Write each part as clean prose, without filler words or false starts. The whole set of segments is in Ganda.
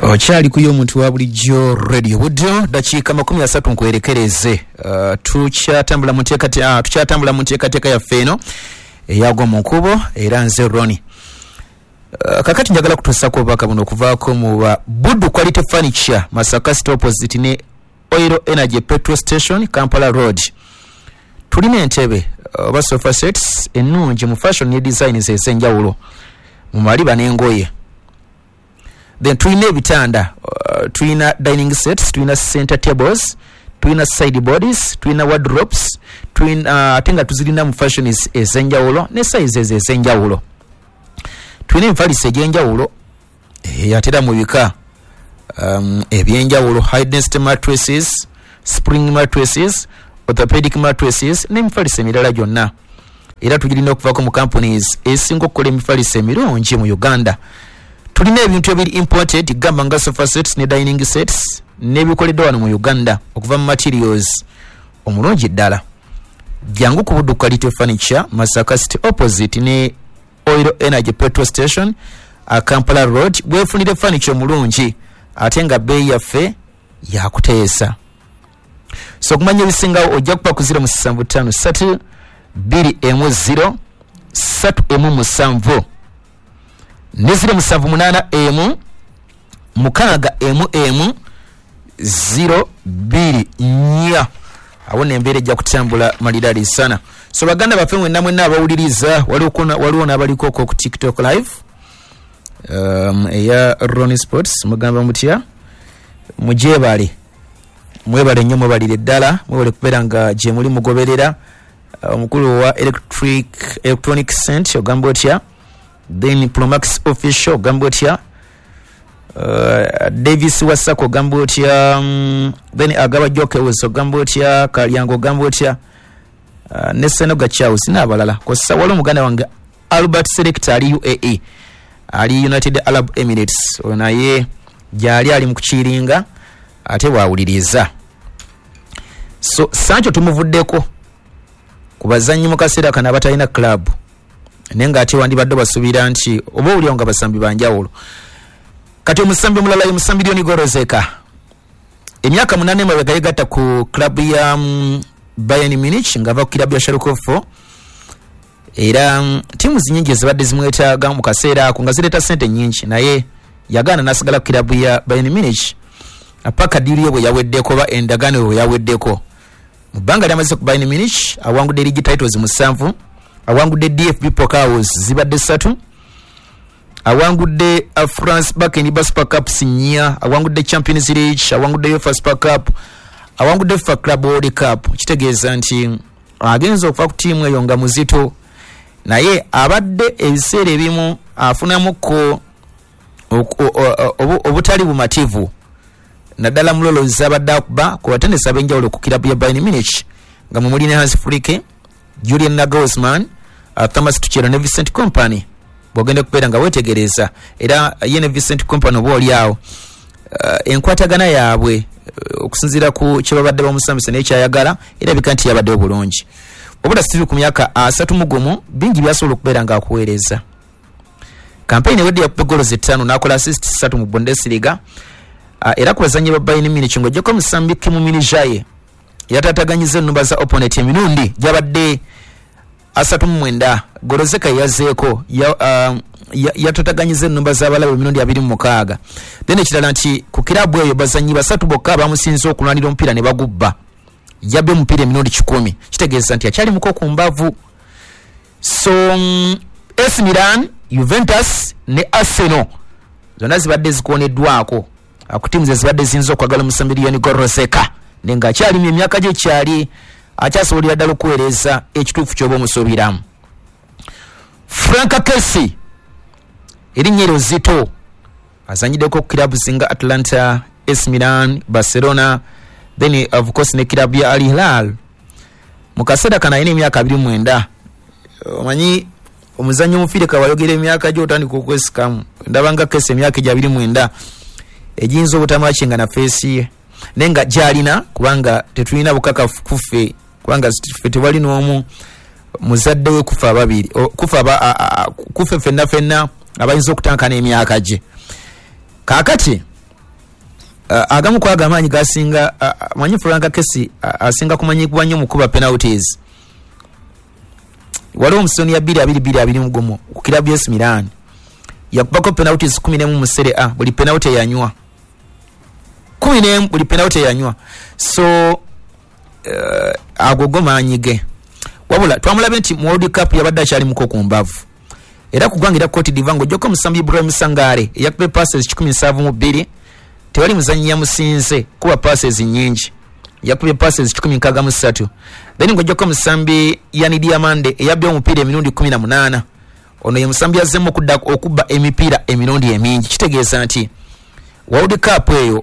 Okyali kuyo omuntu wa bulijjo radio budyo dakiika 30 nkwerekereze tukyatambula mu nteekateeka yaffe eno eyagwa mu nkubo era nze Ronnie kakati njagala kutuusako obubaka buno okuvaako mu Buddu Quality Furniture Masaka City opposite ne Oil Energy Petrol Station Kampala Road. Tulina entebe oba sofa sets ennungi mu fashion ne design ez'enjawulo mu maliba n'engoye. Then tulina ebitanda tulina dining sets, tulina center tables, tulina side bodies, tulina wardrobes, tulina atenga tuzirina mu fashion ez'enjawulo ne size ez'enjawulo. Tulina enfalisa egy'enjawulo yatera mu bika ebyenjawulo, high density mattresses, spring mattresses, orthopedic mattresses n'emifalisa emirala gyonna. Era tugirina okuvaako mu companies esinga okukola emifalisa emirungi mu Uganda. Tulina ebintu ebiri imported gamba nga sofa sets ne dining sets n'ebikoleddwa wano mu Uganda okuva mu materials omulungi ddala. Jangu ku Buddu Quality Furniture Masaka City opposite ne Oil Energy Petrol Station Kampala Road wefunire furniture omulungi ate nga bei yaffe yakuteesa. So kumanya ebisingawo ojja kupa ku 0753 210 317 Nezire musanvu munana emu mukaga emu 024 awone embere jja kutambula malidali sana. So baganda baffe mwenna abawuliriza waliwo n'abaliko ku TikTok live eya Ronnie Sports mugamba mutya mujebale mwebale nnyo mwebalire ddala mwebale kubeera nga gye muli mugoberera omukulu wa electronic cent ogamba otya. Then Promax official gambotya Davis Wasako gambotya then Agaba Joke was gambotya Kalyango gambotya Neseno Gachaus n'abalala kosa wali muganda wange Albert Selector ali UAE ali United Arab Emirates onaye jali ali mukuchiringa ate bawuliriza. So Sancho tumuvuddeko kubazanyi mu kaseera kana batalina club nenga ate wandibadde basubira nti oba oli nga basambi banjawulo. Kati omusambi mulala ye musambi Lioni Gorozeka emyaka 8 mabega yegatta ku club ya Bayern Munich nga va ku club ya Sharkofo era timu zinyingi zibadde zimwetaaga mu kaseera ako nga zireta sente nyingi naye yagana nasigala ku club ya Bayern Munich apaka diri yebwe yaweddeko ba endagano yaweddeko mu banga lyamaze ku Bayern Munich awangudde league titles musanvu awangudde DFB Pokals zibadde 3 awangudde France Back and Super Cup sinya awangudde Champions League awangudde UEFA Super Cup awangudde FIFA Club World Cup kitegeeza nti agenza okufa ku tiimu eyo nga muzito naye abadde ebiseera ebimu afunamuko obutali bumativu naddala mulolo zabadde akuba ku batendesi ab'enjawulo ku kilabu ya Bayern Munich nga mu mulina Hans Flick, Julian Nagelsmann, Thomas Tuchel ne Vincent Kompany bogenda kubeera nga wetegereza era yene Vincent Kompany obo oliawo enkwatagana yaabwe okusinzira ku kyebabadde bamusambisa n'ekyayagala era bikanti yabadde obulungi obula Steve ku myaka 3 bingi byasobola okubeera nga akuweereza. Campaign ewedde ya goals 5 n'akola assist 3 mu Bundesliga era ku bazanyi ba Bayern Munich ng'ojjako Mozambique mu Minijaye yatataganyiza ennumba za opponent emirundi gyabadde 39 Gorozeka yazeeko yatataganyiza ennumba z'abalabe emirundi 26 then ekirala nti ku kirabu eyo bazanyi 3 bokka bamusinza okulwanira omupiira ne bagubba yabbe omupiira emirundi 10 kitegeeza nti akyali muko ku mbavu. So AC Milan, Juventus ne Arsenal zonna zibadde zikoneddwako akutimu zibadde zinzo okwagala musambi Lioni Gorozeka nenga akyali mu myaka gye kyali akyasobolera ddala okuweereza ekituufu ky'oba omusuubiramu. Frank Kessie erinnya luzito azanyiddeko ku kilabu zinga Atlanta, AC Milan, Barcelona then of course ne kilabu ya Al Hilal mu kaseera kana ayina emyaka 29. Omanyi omuzannyo omufiire kawayogera emyaka gy'otandika okwesikamu ndabanga Kessie emyaka gya 29 ejinzo obutamakinga na feesi ye nenga jalina kubanga tetulina bukakafu kufe kubanga tewali n'omu muzadde we kufa babiri kufe fenna abayinza okutankana emyaka gye. Kakati agamu kwa gamanyi gasinga manyi Frank Kesi asinga kumanyibwa nnyo mukuba penalties. Waliwo musoni ya 2-2 mugomo ku kilabu ya Milan yakubako penalties 14 mu Serie A buli penalty yanywa 14 buli penalty yanywa. So agogoma anyige wabula twamulabe nti mu World Cup yabadde kyali muko ku mbavu era kugwangira Cote d'Ivoire joko musambi Ibrahim Sangare yakube passes 17 tewali muzanyi ya musinze kuba passes nyingi yakube passes 13 then ngojoko musambi yani Diamande eyabye omupira emirundi 18 ono ye musambi azemo kudda okuba emipira emirundi emingi kitegeeza nti World Cup eyo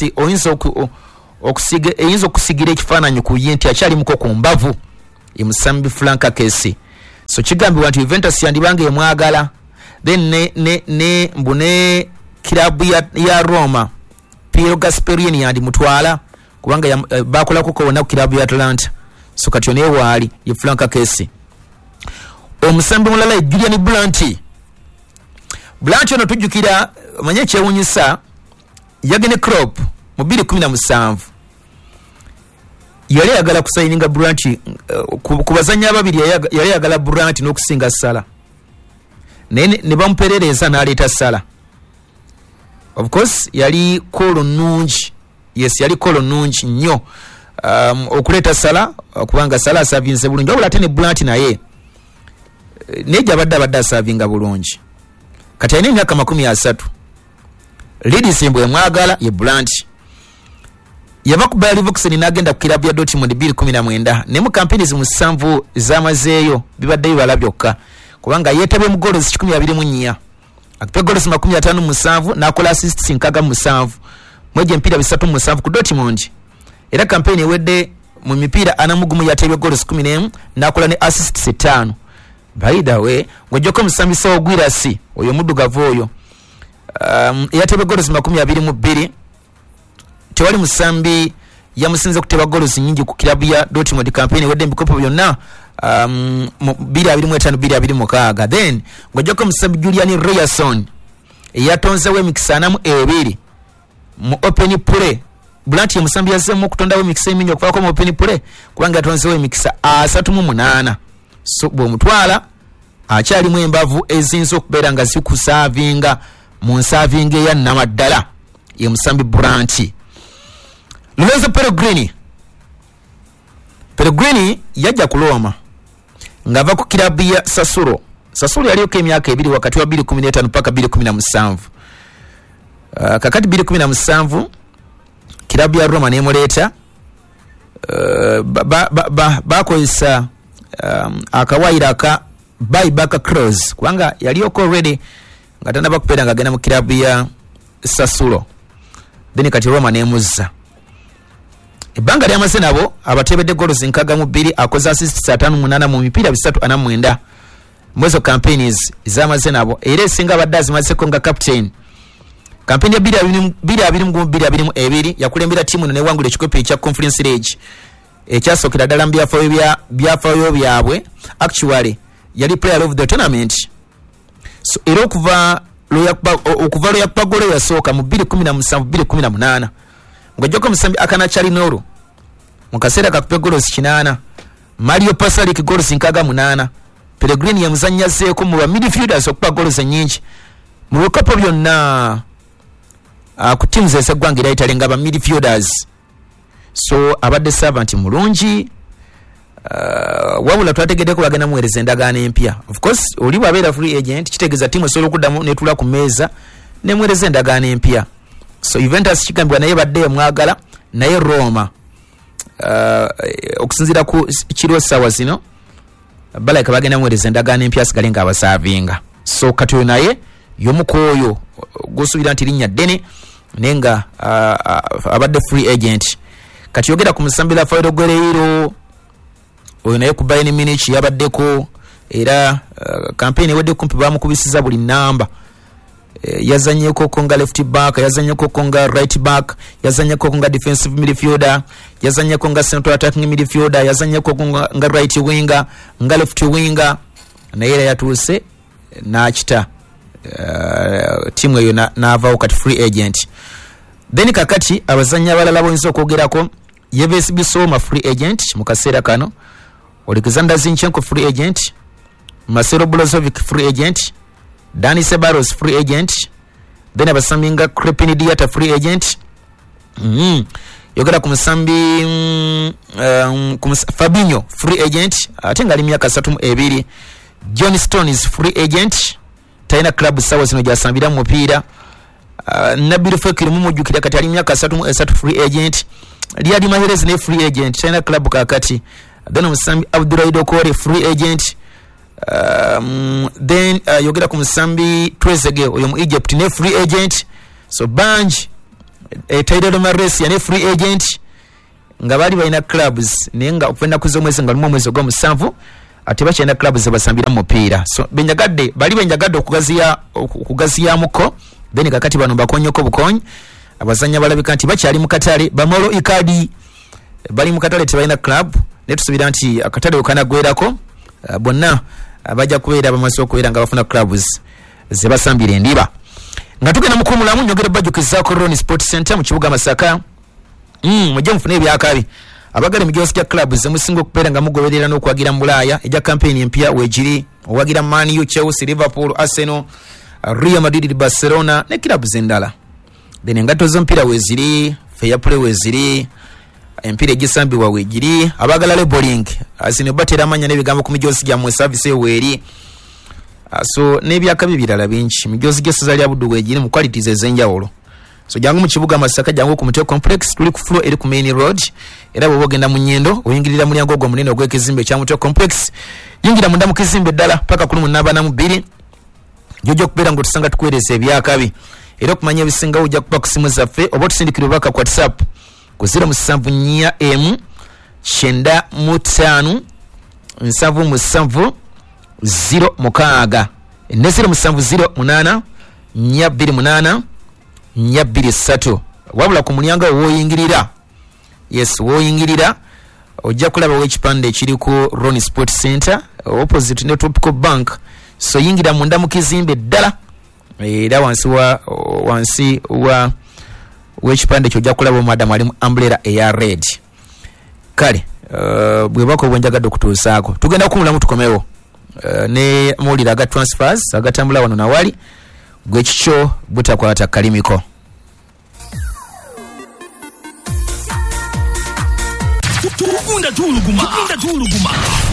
oyinza okusigira ekifaananyi ku yenti akyali muko ku mbavu emusambi Frank Kesi. So kigambibwa nti Juventus yandibange emwagala then ne mbune kilabu ya Roma Piero Gasperini yandi mutwala kubanga bakola kukona ku kilabu ya Atalanta. So kati one wali ye Frank Kesi. Omusambi mulala Julian Brandt ono tujjukira manye kyewunyisa Jurgen Klopp mu 2017 yali yagala kusayininga Brandt kubazanya ababiri yali yagala Brandt n'okusinga Salah ne bamuperereza n'aleeta Salah. Of course yali kolo nungi, yes yali kolo nungi nnyo okuleeta Salah kubanga Salah asavinze bulungi wabula ate ne Brandt naye neja badde asavinga bulungi kati ayina emyaka 30 Leeds mbwe mwagala ye Brandt yava ku Bayer Leverkusen n'agenda ku kilabu ya Dortmund 2019 ne mu campaigns musanvu zamazeeyo bibadde bibala byokka kubanga yetabye mu goals 24 akupe goals 57 n'akola assists 67 mweje mpira 3 ku Dortmund era campaign ewedde mu mipira anamugumu yatebye goals 11 n'akola ne assists 5. By the way ngojoko musambisa ogwirasi oyo muddugavu oyo yatebye goals 22 tewali musambi yamusinze kuteba goals nyingi ku kilabu ya Dortmund campaign wedde mbikopo byonna 2-25-2-26 then ngojoko musambi Julian Ryerson yatonze we mixanamu ebiri mu open play Brandt ye musambi yazemu kutonda we mix eminyo kwako mu open play kubanga yatonze we mix 38 so bo mutwala akyali mu embavu ezinzo okubeera nga zikusavinga mu nsavinga ya namaddala ye musambi Brandt. Lorenzo Pellegrini yajja ku Roma ngava ku kilabu ya Sassuolo yali oka emyaka 2 wakati wa 2015 mpaka 2017 kakati 2017 kilabu ya Roma nemuleeta bakozesa akawaira aka buyback clause kubanga yali oko already nga tanaba kupeera nga agenda mu kilabu ya Sassuolo then kati Roma nemuzza ebbanga lyamaze nabo abatebedde goals 62 akoze assists 58 mu mipira 349 mwezo campaigns zamaze nabo era esinga abadde azimazeko nga captain. Campaign ya 2022 yakulembera timu ne wangula ekikopo ekya Conference League ekyasokera ddala mu byafaayo byabwe actually yali player of the tournament. So era okuva Loya Golo yasooka mu 2017-2018 ngojoko musambi Akana Chalinoro mu kaseera kakupe goals 8 Mario Pasalic goals 68 Pellegrini yamuzannya zeeko mu midfielders okupa goals nyingi mu bikopo byonna ku teams ez'eggwanga eritalenga ba midfielders. So abadde servant mulungi wabula twategedde ko bagenda muweereza endagaano empya. Of course oli bwabeera free agent kitegeeza timu esobola okuddamu netula ku meeza ne muweereza endagaano empya. So Juventus kigambibwa naye badde mwagala naye Roma okusinzira ku kiro sawa zino balaka bagenda muweereza endagaano empya asigale nga abasavinga. So kati naye yomukoyo gusubira nti linnya ddene nenga abadde free agent. Kati yogera ku musambira Fayiro Guerreiro oyo naye ku Bayern Munich yabaddeko era campaign wedde kumpi bamukubisiza buli namba. Yazanyeko konga left back, yazanyeko konga right back, yazanyeko konga defensive midfielder, yazanyeko konga central attacking midfielder, yazanyeko konga right winger, nga left winger. Naye yatuse nachita timu eyo n'avaawo kati free agent. Then kakati abazanyi abalala boyinza okwogerako Yves Bissouma free agent mu kaseera kano, Alexander Zinchenko free agent, Marcelo Brozovic free agent, Dani Ceballos free agent, then abasaminga Crepin Diata free agent. Yogera ku musambi Fabinho free agent ate nga ali myaka 32. John Stones free agent, taina club sawa zino jasambira mupiira. Nabil Fekir mumujukira kati ali myaka 33 free agent. Riyad Mahrez ne free agent, taina club kakati. Then musambi Abdoulaye Dokore free agent. Then yogera ku musambi Trezeguet oyo mu Egypt ne free agent. So Banj Tyrell Mares ya ne free agent nga bali balina clubs nenga okufenda kuzo mwezi nga lumo mwezi ogw'omusanvu ate bakyenda clubs basambira mupiira. So benjagadde bali benjagadde okugaziyamuko then kakati bano bakonyoko bukonyi abazanya balabika nti bakyali mu katale Bamolo Ikadi bali mu katale tebalina club ne tusubira nti akatale okanagwerako bonna abajja kubeera bamaze okubeera nga bafuna clubs ze basambira endiba. Nga tugenda mukumulamu nyogere bajukiza ko Ron Sport Center mu kibuga Masaka. Mujje mufune ebyakabi abagale mu Jostia Club ze musingo kupera nga mugoberera n'okwagira mu Bulaya eja campaign empya wejiri owagira Man U, Chelsea, Liverpool, Arsenal, Real Madrid, Barcelona ne club zendala. Then ngato zo mpira weziri, fair play weziri, empira egisambi wa wejiri, abagala labeling asine batera amanya n'ebigambo ku mijosi gya mu service eweri. So nebyakabi birala bingi mijozi gesazali abudu wejiri mu qualities ezenjawulo. So jangu mu kibuga Masaka jangu ku Muteo Complex tuli ku floor eri ku main road era bwo bogenda mu Nyendo oyingirira mu lyango gwa munene ogw'ekizimbe kya Muteo Complex yingira munda mu kizimbe ddala paka kulu mu naba na mu 2 jojo kubera ngo tusanga tukwereza ebyakabi era kumanya bisinga ujja kuba kusimu zaffe oba tusindikira baka ku WhatsApp ku 07 shenda mutanu nsavu musanvu 0 mukaaga nesiro musanvu 08 28 23 wabula ku mulyango woyingirira. Yes, woyingirira ojja kulaba w'ekipande ekiri ku Ron Sport Center opposite ne Tropical Bank. So yingira munda mu kizimbe ddala era wansi wa w'ekipande kyojja kulaba madam ali mu umbrella eya red. Kale bwe bako bwenjagadde okutuusaako tugenda kumulamu tukomewo ne mulira aga transfers agatambula wano nawali gwekicho butakwata kalimiko. Tukunda tuluguma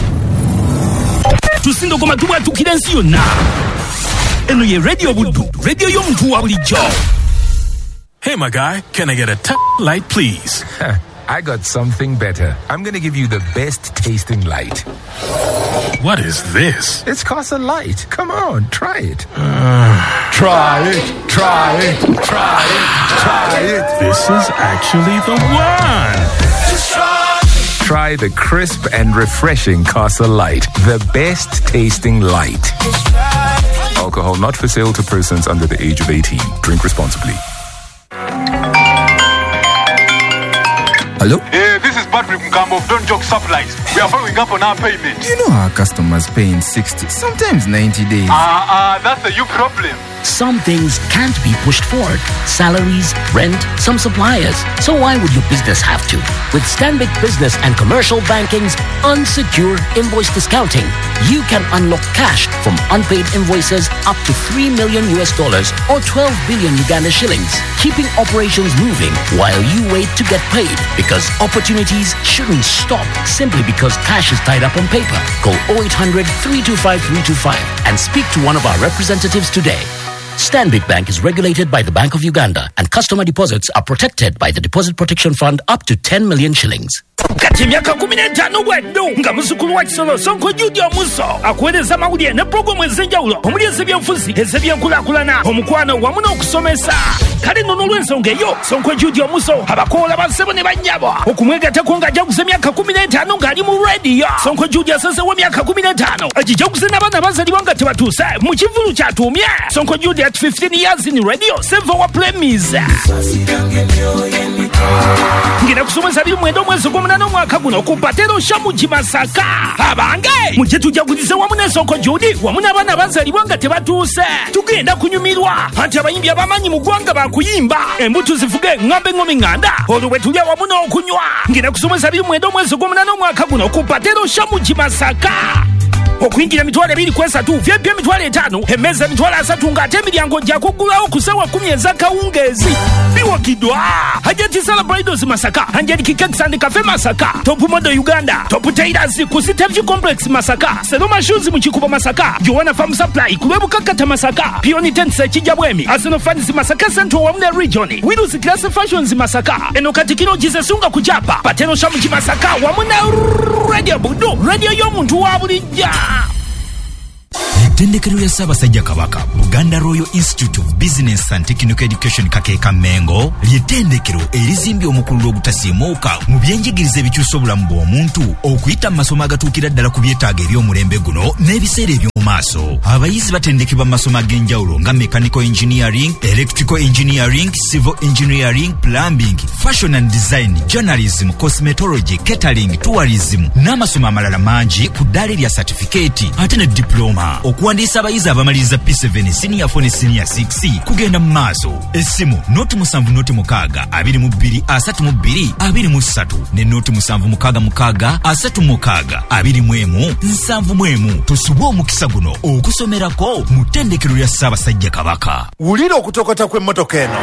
tusindo goma tuba tukirensi yonna eno ye radio buddu radio y'omuntu wa bulijjo. Hey my guy, can I get a light please? I got something better. I'm going to give you the best tasting light. What is this? It's Casa Light. Come on, try it. Try it. This is actually the one. Try the crisp and refreshing Casa Light. The best tasting light. Alcohol not for sale to persons under the age of 18. Drink responsibly. Hello? Hey, this is Patrick Mkambo of Don't Joke Supplies. We are following up on our payment. You know our customers pay in 60, sometimes 90 days. That's a you problem. Some things can't be pushed forward. Salaries, rent, some suppliers. So why would your business have to? With Stanbic Business and Commercial Banking's unsecured invoice discounting, you can unlock cash from unpaid invoices up to $3 million or 12 billion Uganda shillings, keeping operations moving while you wait to get paid. Because opportunities shouldn't stop simply because cash is tied up on paper. Call 0800 325 325 and speak to one of our representatives today. Stanbic Bank is regulated by the Bank of Uganda and customer deposits are protected by the Deposit Protection Fund up to 10 million shillings. Kati myaka 15 bweddu nga muzukulu wa Kisolo Sonko Judy Omuso akuweereza mawulire ne programu ez'enjawulo omuli ez'ebyenfuzi ez'ebyenkulaakulana omukwano wamu n'okusomesa. Kale nno n'olw'ensonga eyo Sonko Judy Omuso abakoola bassebo ne bannyabo okumwegatako ng'ajaguza emyaka 15 ng'ali mu radio. Sonko Judy asazeewo emyaka 15 agijaguze n'abaana bazalibwa nga tebatuuse mu kivulu ky'atuumye. Sonko Judy at 15 years in radio, save our premise. ngenda kusomesa biri mwendo mwezi gw'omunana omwaka guno ku Patero Shamuji Masaka. Abange mujje tujaguliza wamu n'esoko Judi wamu n'abaana abazaalibwa nga tebatuuse. Tugenda kunyumirwa anti abayimbi abamanyi mu ggwanga bakuyimba embuto zivuge ŋŋambe ŋŋomi ŋŋanda olwo bwe tulya wamu n'okunywa. ngenda kusomesa biri mwendo mwezi gw'omunana omwaka guno ku Patero Shamuji Masaka. Okuyingira emitwalo 2 vyepya emitwalo 5 emmeza emitwalo 3 ng'ate emiryango gya kuggulawo ku ssaawa 10 ez'akawungeezi. biwagidwa Hajati Celebrados Masaka, Angelic Cakes and Cafe Masaka, Top Modo Uganda, Top Tailors ku Stevie Complex Masaka, Seloma Shoes mu Kikubo Masaka, Joanna Farm Supply ku Lwebukakata Masaka, Pioni Tents Kijabwemi, Arsenal Fans Masaka Central Wamne Region, Widows Class Fashions Masaka, Enokatikino Jisesunga ku Japa, Patero Shamuji Masaka wamu na Radio Budu, Radio y'omuntu wa bulijja. Ettendekero ya Ssaabasajja Kabaka Buganda Royal Institute of Business and Technical Education Kakeeka Mengo ly'ettendekero erizimbye omukululo obutasiimuuka mu byenjigiriza ebikyusa obulamu bw'omuntu okuyita mu masomo agatuukira ddala ku byetaago eby'omulembe guno n'ebiseera eby'omu maaso. Abayizi batendekebwa mu masomo ag'enjawulo nga Mechanical Engineering, Electrical Engineering, Civil Engineering, Plumbing, Fashion and Design, Journalism, Cosmetology, Catering, Tourism n'amasomo amalala mangi ku ddaala erya certificate ate ne diploma. Okuwandiisa abayizi abamaliriza P7 Senior 4 ne Senior 6 kugenda mu maaso. Essimu noti 7 22 32 23 ne noti 7 36 21 tusubwe omukisa guno okusomerako mu ttendekero lya Ssaabasajja Kabaka. Wulira okutokota kw'emmotoka eno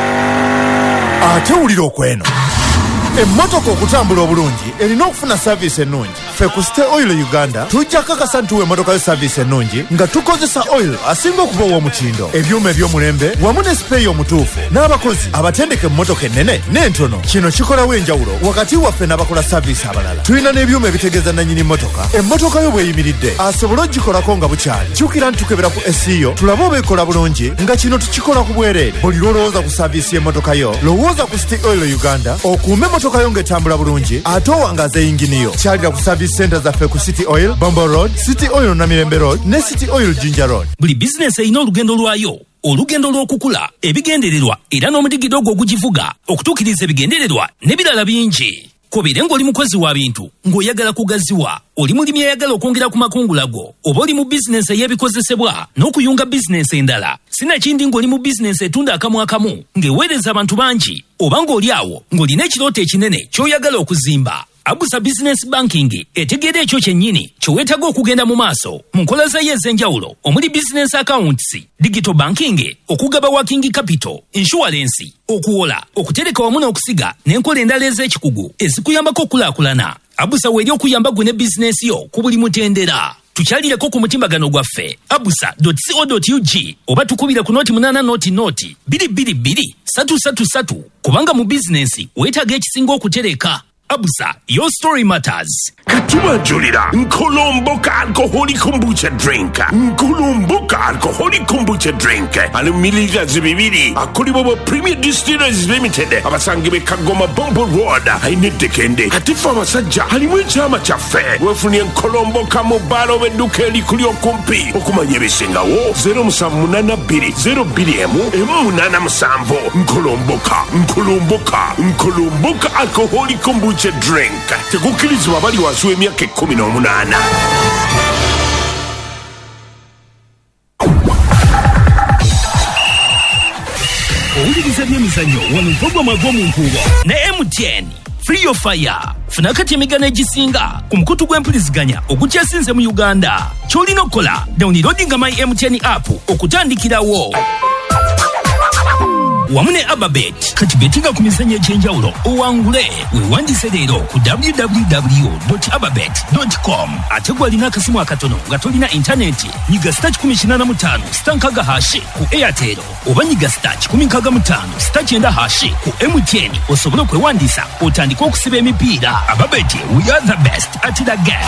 ate wulira okweno. Emmotoka okutambula obulungi erina okufuna service ennungi. Ffe ku State Oil Uganda tujja kakasa ntuwa emmotoka yo service ennungi nga tukozesa oil asinga okuba ow'omutindo, ebyuma eby'omulembe wamu ne sipeeyi omutuufu n'abakozi abatendeke emmotoka ennene n'entono. Kino kikolawo enjawulo wakati waffe n'abakola service abalala. Tulina n'ebyuma ebitegeeza nannyini mmotoka emmotoka yo bw'eyimiridde asobole ogikolako nga bukyali. Jjukira ntukebera ku SEO tulabe oba ekola bulungi nga kino tukikola ku bwereere. Buli lw'olowooza ku service y'emmotoka yo lowooza ku State Oil Uganda okuume emmotoka yo ng'etambula bulungi ate owangaza yingini yo. Kyalira ku service center zaffe ku City Oil, Bombo Road, City Oil Namirembe Road ne City Oil Jinja Road. Buli business erina olugendo lwayo, olugendo lw'okukula, ebigendererwa era n'omudigido ogwo ogugivuga okutuukiriza ebigendererwa n'ebirala bingi. Kobere ng'oli mukozi wa bintu ng'oyagala kugaziwa, oli mulimi ayagala okwongera ku makungula go, oba oli mu bizinesi ey'ebikozesebwa n'okuyunga bizinesi endala. Sinakindi ng'oli mu bizinesi etunda akamu akamu ng'eweereza abantu bangi, oba ng'oli awo ng'olina ekirooto ekinene ky'oyagala okuzimba. Abusa Business Banking etegeera ekyo kyennyini kyeweetaaga okugenda mu maaso mu nkola zayo ez'enjawulo omuli business accounts, digital banking, okugaba working capital, insurance, okuwola, okutereka wamu n'okusiga n'enkola endala ez'ekikugu ezikuyambako okulaakulana. Abusa weeri okuyamba gwe ne bizinesi yo ku buli mutendera. Tukyalireko ku mutimbagano gwaffe abusa.co.ug oba tukubira ku noti 8 noti 222 333 kubanga mu bizinesi weetaaga ekisinga okutereka. Abusa, your story matters. Katuba Julira, Nkolomboka alcoholic kombucha drink. Nkolomboka alcoholic kombucha drink. Alumiliga zibibiri. Akolibobo Premier Distillers Limited. Abasangibe Kagoma Bombo Road. Ainete kende. Hatifa masajja. Halimwe chama chafe. Wefuni Nkolomboka mobalo wedukeli kulio kumpi. Okumanye bisinga wo. 0 0 musambo. Nkolomboka alcoholic kombucha drink. Tekukilizwa bali wasuwe emyaka 18. Owuliriza by'emizannyo wano mpogwa mu nkuubo ne MTN Free Your Fire. Funa kati emigano egisinga ku mukutu gw'empuliziganya ogukyasinze mu Uganda. Ky'olina okukola downloadinga my MTN app okutandikirawo. Wamu ne Ababet kati betinga ku mizannyo egy'enjawulo owangule weewandise leero ku www.ababet.com. ate gwalina akasimu akatono nga tolina intaneti nyiga *85 stankaga hashi ku Airtel oba nyiga *165 *9 ku MTN osobole okwewandiisa otandike okusiba emipiira. Ababet, we are the best at the game.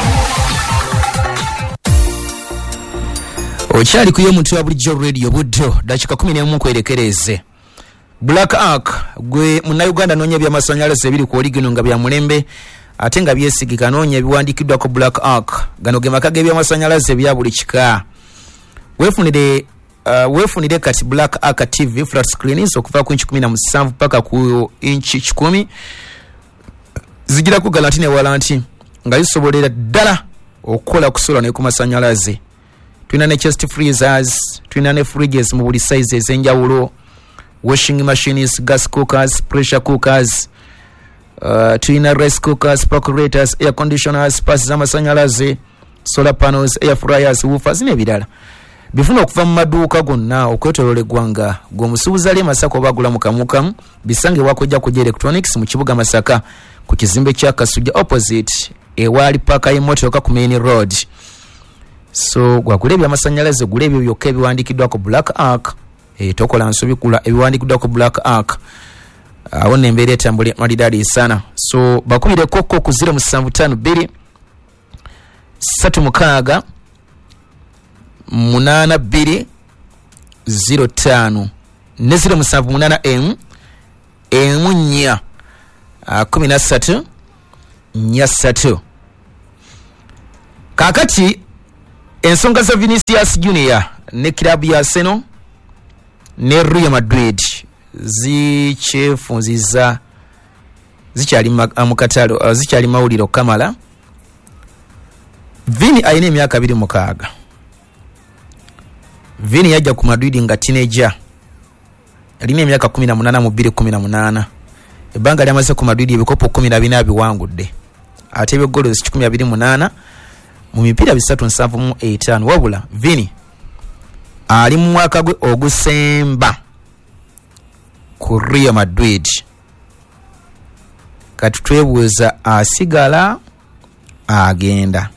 Okyali kuyo omuntu wa bulijjo radio buddo dakika 11 kwerekereze. Black Ark gwe Munnayuganda noonya by'amasannyalaze ebiri ku oligino nga bya mulembe ate nga byesigika noonya ebiwandiikiddwa ku Black Ark. Gano ge maka g'ebyamasannyalaze ebya buli kika. Weefunire wefunire kati Black Arc TV flat screen okuva ku inch 17 paka ku inch 10 zigira ku galatine walanti nga isobolera ddala okukola kusola ne ku masanyalaze. Tulina ne chest freezers, tulina ne fridges mu buli sizes enjawulo, washing machines, gas cookers, pressure cookers, tulina rice cookers, percolators, air conditioners, pass z'amasanyalaze, solar panels, air fryers, woofers n'ebirala. Bifuna okuva mu maduuka gonna okwetoloola eggwanga g'omusuubuzi ali Masaka oba agula mu kamukamu bisange wakojja kujja electronics mu kibuga Masaka ku kizimbe kya Kasujja opposite ewaali paaka y'emmotoka ku main road. So gwagula ebyamasanyalaze gula ebyo byokka ebiwandiikiddwako Black Arc, tokola nsobi kula ebiwandiikiddwako Black Arc. Awo n'embeera etambula malidali sana. So bakubire kokko ku 0752 36 82 05 ne 0788 emunya 13 nyasatu. Kakati ensonga za Vinicius Junior ne klabu ya Arsenal ne Real Madrid zichefunziza zikyali mukatalo zikyali mawuliro kamala. Vini ayina emyaka 26. Vini yajja ku Madrid nga teenager. Alina emyaka 18 mu 2018. Ebanga lyamaze ku Madrid ebikopo 14 biwangudde. Ate ebigolo 128 mu mipira 375 wabula Vini ali mu mwaka gwe ogusemba ku Real Madrid. Kati twebuuza asigala agenda.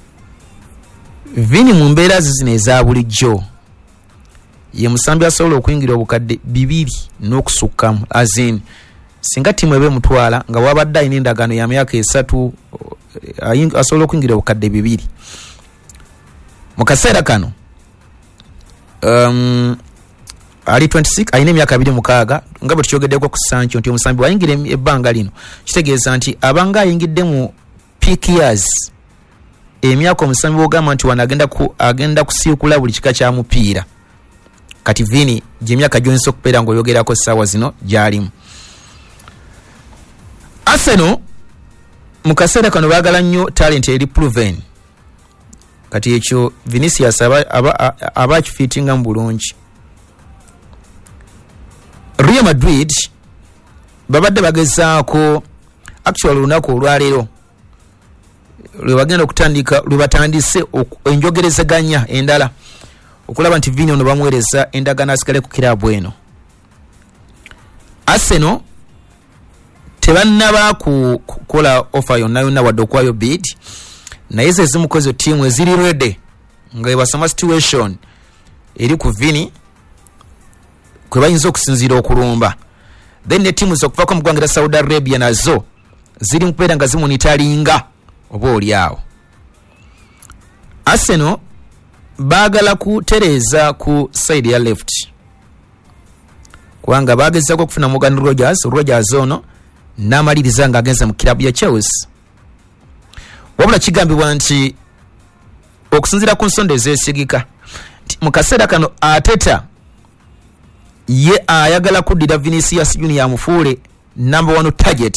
Vini mu mbeera zino eza bulijjo ye musambi asobola okuyingira obukadde 2 n'okusukkamu azin singa timu ebe mutwala nga wabadde ayina endagaano ya myaka 3 asobola okuyingira obukadde 2 mu kaseera kano. Ali 26 ayina emyaka 26 nga bwe tukyogeddeko ku Sancho nti omusambi wayingira ebbanga lino kitegeeza nti abanga ayingidde mu peak years emyaka omusambi wogamba nti wana agenda kusiikula buli kika kya mupiira. Kati Vini gy'emyaka gy'oyinza okubeera ng'oyogerako ssaawa zino gy'alimu. Arsenal mu kaseera kano baagala nnyo talent eri proven. Kati ekyo Vinicius aba akifiitinga mu bulungi. Real Madrid babadde bagezaako actually lunaku olwaleero lwe bagenda okutandika lwe batandise enjogerezeganya endala okulaba nti Vini ono bamuweereza endagaano asigale ku kirabu eno. Arsenal tebannaba kukola offer yonna wadde okwayo bid naye ze zimukoze tiimu eziri ready nga ebasoma situation eri ku Vini kwe bayinza okusinziira okulumba. Then ne tiimu z'okuvaako mu ggwanga lya Saudi Arabia nazo ziri mu kubeera nga zimunitalinga oba oliawo. Arsenal baagala kutereeza ku side ya left kubanga bagezaako okufuna Morgan Rogers ono n'amaliriza nga agenza mu kirabu ya Chelsea. Wabula kigambibwa nti okusinziira ku nsonda ezeesigika nti mu kaseera kano Ateta ye ayagala kuddira Vinicius Junior amufuule number 1 target.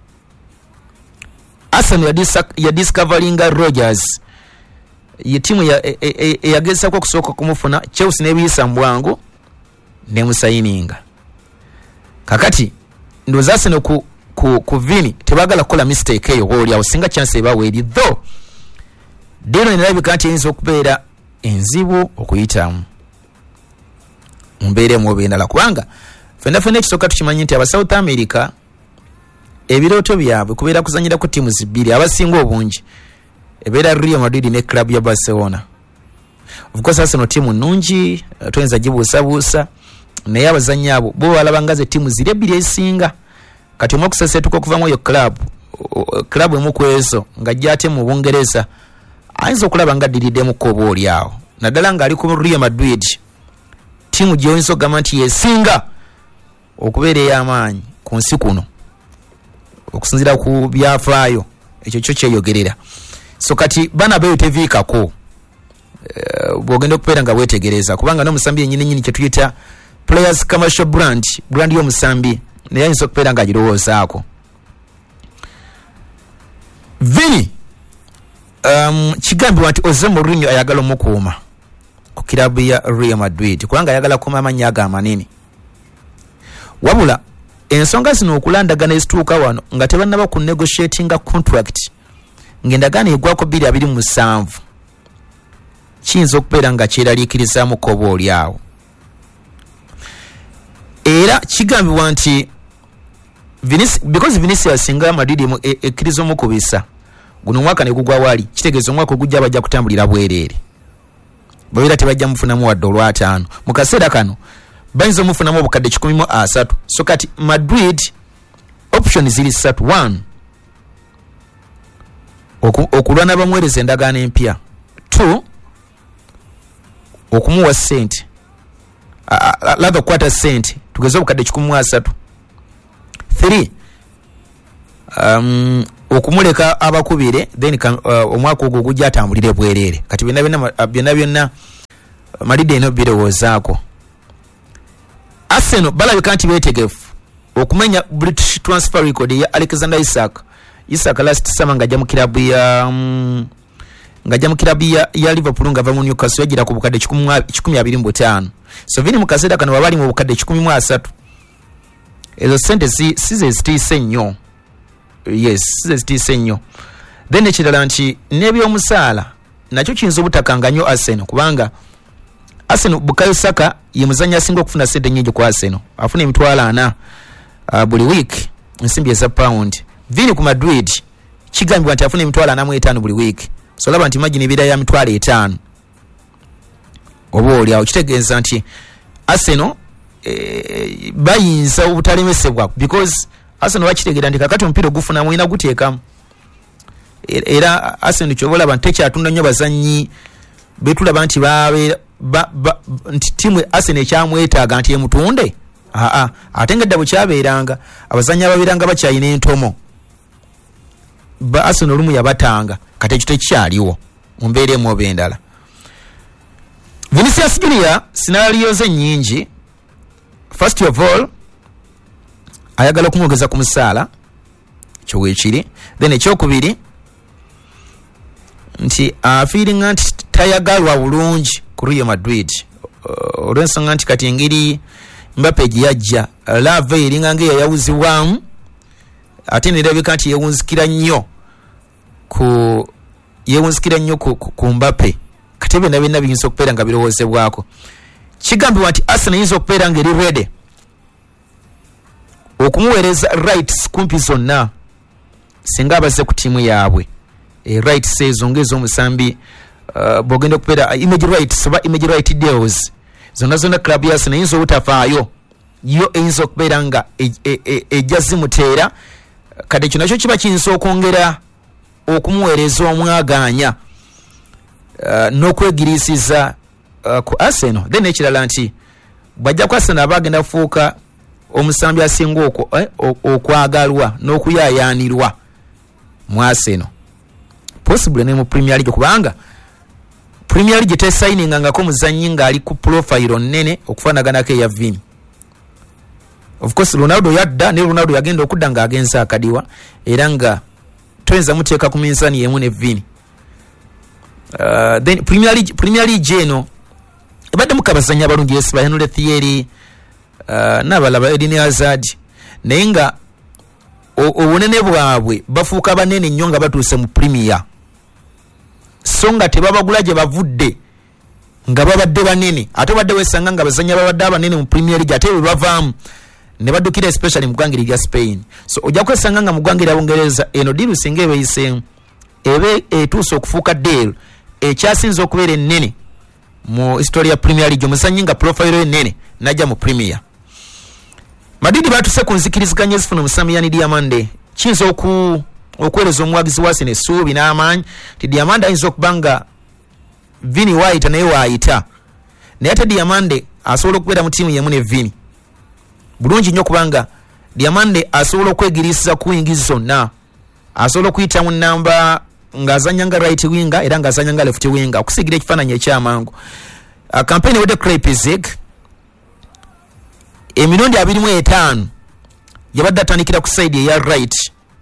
Arsenal ya discoveringa Rogers ye timu yagezaako okusooka kumufuna Chelsea n'ebiyisa mu bwangu ne musayininga. Kakati ndowooza Arsenal ku Vini tebagala kukola mistake eyo olyawo singa chance ebawe eri though dino nerabika nti eyinza okubeera enzibu okuyitamu mu mbeera emu oba endala kubanga fenna ekisooka tukimanyi nti aba South America ebirooto byabwe kubeera kuzanyira ku tiimu zibiri abasinga obungi ebeera Real Madrid ne club ya Barcelona. Of course Arsenal tiimu nnungi tuyinza gibuusabuusa naye abazannyi abo bo balaba nga ze tiimu ziri ebbiri ezisinga. Kati omwe okuseseetuka okuvamu eyo club emu ku ezo nga gyate mu Bungereza ayinza okulaba nga ddiriddemuko oba oliawo naddala ng'ali ku Real Madrid tiimu gy'oyinza okugamba nti yesinga okubeera ey'amaanyi ku nsi kuno okusinziira ku byafaayo ekyo kyo kyeyogerera. So kati bana beyo teviikako bwogenda okubeera nga wetegereza kubanga n'omusambi yennyini kye tuyita players commercial brand y'omusambi naye ayinza okubeera nga agirowoozaako. Vini kigambibwa nti Jose Mourinho ayagala omukuuma ku kirabu ya Real Madrid kubanga ayagala kuuma amannya ago amanene, wabula ensonga zino okulandagana ezituuka wano nga tebannaba ku negotiatinga contract ng'endagaano egwako 2027 kiyinza okubeera nga kyeraliikirizaamu koba oli awo. Era kigambibwa nti because Vinicius singa Madrid ekkiriza omukubisa guno omwaka ne gugwa wali, kitegeeza omwaka ogujja bajja kutambulira bwereere, babeera tebajja mufunamu wadde olwataano. Mu kaseera kano bayinza omufunamu obukadde 13, so kati Madrid option ziri 3: 1 okulwana bamuweereza endagaano empya, 2 okumuwa sente latha okukwata sente tugeze obukadde 13, 3 okumuleka abakubire then omwaka ogwo gujja atambulire bwereere. Kati byonna Madrid eno birowoozaako. Arsenal balabika nti beetegefu okumenya British transfer record ya Alexander Isak last summer ng'ajja mu kirabu ya Liverpool ng'ava mu Newcastle yagira ku bukadde 125. So Vini mu kaseera kano babali mu bukadde 13. Ezo sente size zitiise nnyo. Yes, size zitiise nnyo. Then ekirala nti n'ebyomusaala nakyo kiyinza obutakanga nnyo Arsenal kubanga Arsenal Bukayo Saka ye muzannya asinga okufuna sente nnyingi ku Arsenal, afuna $40 buli week, ensimbi eza pound. Vini ku Madrid kigambibwa nti afuna $45 buli week, so laba nti imagine ebira ya $5 oba oli awo. Kitegeeza nti Arsenal bayinza obutalemesebwa because Arsenal bakitegeera nti kakati omupiira ogufuna mwina guteekamu, era Arsenal kyobola nti tekyatunda nnyo bazannyi betulaba nti nti timu Arsenal ekyamwetaaga nti emutunde ate nga ddabo kyabeeranga abazannyi ababeeranga bakyayina entomo Arsenal olumu yabatanga, kati ekyo tekikyaliwo mu mbeera emu oba endala. Vinicius Junior scenario ze nnyingi. First of all ayagala okumwogeza ku musaala kyo weekiri, then ekyokubiri nti feeling nti tayagalwa bulungi ku Real Madrid olw'ensonga nti kati engeri Mbappe gye yajja lave eringa ng'eyayawuzibwamu ate nerabika nti yeewunzikira nnyo ku Mbappe. Kati byonna biyinza okubeera nga birowoozebwako. Kigambibwa nti Arsenal yinza okubeera nga eri ready okumuweereza rights kumpi zonna singa abaze ku tiimu yaabwe. Rights ezo ng'ez'omusambi bw'ogenda okubeera image rights oba image right deals zonna club ya Arsenal yinza obutafaayo yo eyinza okubeera nga ejja zimuteera, kati ekyo nakyo kiba kiyinza okwongera okumuweereza omwagaanya n'okwegiriisiza ku Arsenal. Then ekirala nti bwajja ku Arsenal abagenda kufuuka omusambi asinga okwagalwa n'okuyaayaanirwa mu Arsenal, possibly ne mu Premier League kubanga Premier League tesaininga ngako muzannyi ng'ali ku profile nnene okufaanaganako eya Vini. Of course Ronaldo yadda ne Ronaldo yagenda okudda ng'agenza akadiwa era nga toyinza muteeka ku minsaani yemu ne Vini. Then Premier League eno ebadde mukabazannyi abalungi Yes Henry Thierry n'abalaba Eden Hazard, naye nga obunene bwabwe bafuuka banene nnyo nga batuuse mu Premier, so nga tebabagula gye bavudde nga babadde banene ate badde wesanga nga bazannyi babadde abanene mu Premier League ate bwe bavaamu ne baddukira especially mu ggwanga erya Spain. So ojja kwesanga nga mu ggwanga erya Bungereza eno diiru singa ebeeyiseemu ebe etuuse okufuuka deal ekyasinza okubeera ennene mu history ya Premier League, omuzannyi nga profile ennene najja mu Premier. Madrid batuse ku nzikiriziganya ezifuna Musamiyani Diamande kiyinza okwereza omuwagizi wa Arsenal essuubi n'amaanyi ti Diamande ayinza okuba nga Vini waayita naye waayita, naye ate Diamande asobola okubeera mu tiimu yemu ne Vini bulungi nnyo kubanga Diamande asobola okwegiriisiza ku wingi zonna, asobola okuyita mu namba ngazanya nga right winger era ngazanya nga left winger okusigira ekifaananyi ekyamangu. Campaign wedde Krepizig emirundi 25 yabadde atandikira ku side eya right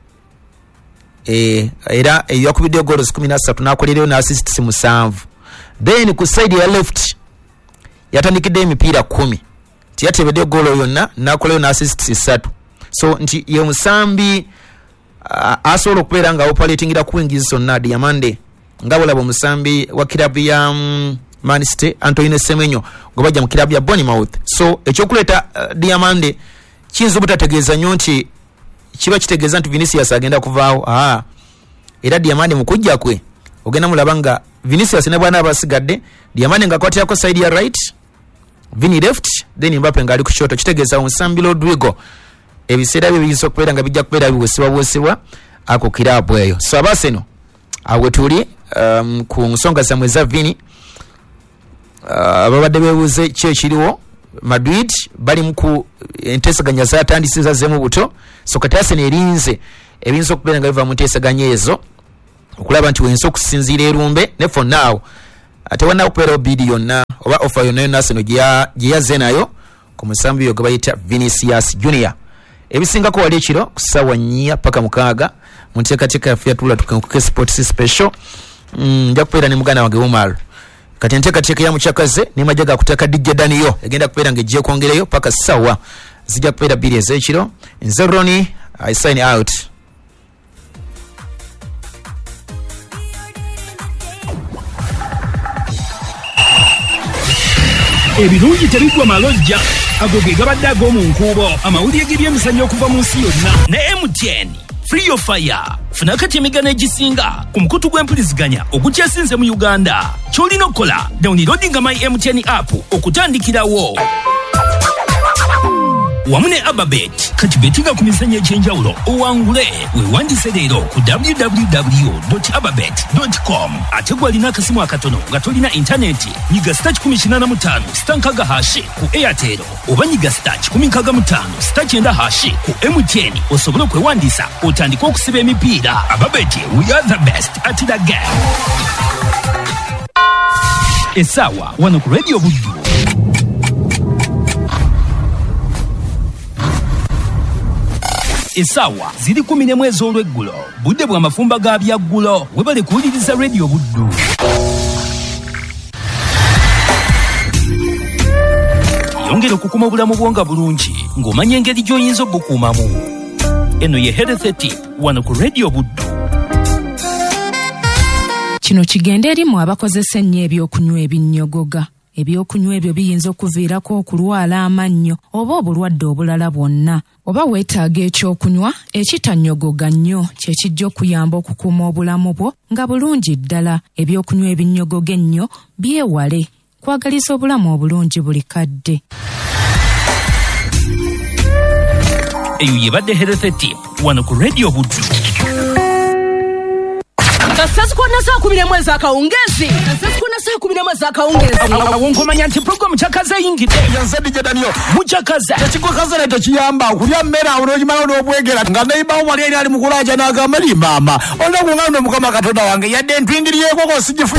era yakubidde goals 13 nakolereyo na assists 7. Then ku side ya left yatandikidde emipiira 10 tiyatebedde goal yonna nakoleyo na assists 3. So nti ye musambi asobola okubeera nga operatingira ku wings zonna Diamande nga bulaba omusambi wa kilabu ya Man City Antoine Semenyo gwe bajja mu kilabu ya Bournemouth. So ekyokuleeta Diamande kiyinza obutategeeza nnyo nti kiba kitegeeza nti Vinicius agenda kuvaawo. Era Diamande mu kujja kwe ogenda mulaba nga Vinicius ne bwana abasigadde Diamande nga kwatirako side ya right, Vini left, then Mbappe nga ali ku short. Kitegeeza omusambi Rodrigo ebiseera bye biyinza okubeera nga bijja kubeera biwesebwa ako kilabu eyo. So abaseno awe tuli ku nsonga zammwe za Vini ababadde beebuuze ki ekiriwo. Madrid bali mu enteesaganya zatandisiza zemu buto. So kati Arsenal erinze ebiyinza okubeera nga biva mu nteesaganya ezo okulaba nti wensa okusinziira erumbe ne for now ate wana okubeera obidi yonna oba offer yonna Arsenal gye yazze nayo ku musambi oyo gwe bayita Vinicius Junior. Ebisingako wali ekiro ku ssaawa 4 paka 6 mu nteekateeka yaffe yatula tukenkuke sports special. Nja kubeera ne muganda wange Umar kati enteekateeka ya mukyakaze ne majaga kutaka DJ Daniyo egenda kubeera ng'ejja kwongereyo paka ssaawa zijja kubeera 2 ez'ekiro. Nze Ronnie I sign out. Ebirungi tebigwa malojja ago ge gabadde ag'omu nkuubo amawulire g'ebyemizannyo okuva mu nsi yonna ne MTN Free Your Fire. Funa kati emigano egisinga ku mukutu gw'empuliziganya ogukyasinze mu Uganda. Ky'olina okukola downloadinga my MTN app okutandikirawo wamu ne Ababet kati betinga ku mizannyo egy'enjawulo owangule weewandise leero ku www.ababet.com. ate gwalina akasimu akatono nga tolina intaneti nyiga *185 stankaga hashi ku Airtel oba nyiga *165 *9 hashi ku MTN osobole okwewandiisa otandike okusiba emipiira. Ababet, we are the best at the game. Essaawa wano ku Radio Buddu. Essaawa ziri 10 ez'olweggulo budde bwa mafumba ga byaggulo webale kuwuliriza Radio Buddu. Yongera okukuma obulamu bwonga bulungi ng'omanya engeri gy'oyinza obukuumamu. Eno ye Health Tip wano ku Radio Buddu. Kino kigenda erimu abakozesa ennyo ebyokunywa ebinnyogoga. Ebyokunywa ebyo biyinza okuviirako okulwala amannyo oba obulwadde obulala bwonna. Oba weetaaga ekyokunywa ekitannyogoga nnyo kye kijja okuyamba okukuuma obulamu bwo nga bulungi ddala. Ebyokunywa ebinnyogoga ennyo byewale kwagaliza obulamu obulungi buli kadde. Eyo yebadde Health Tip wano ku Radio Buddu. Sasa kuna saa 11 akawungezi. Sasa kuna saa 11 akawungezi. Awonkomanya nti program chakaza yingide. Yanze DJ Daniyo. Muchakaza. Tekikokaza na tekiyamba kulya mmera olojimala n'obwegera nga neiba wali ali mukulaja n'agamba li mama. Onda kungano mukama katonda wange yadde ntwingiriyeko ko sijifu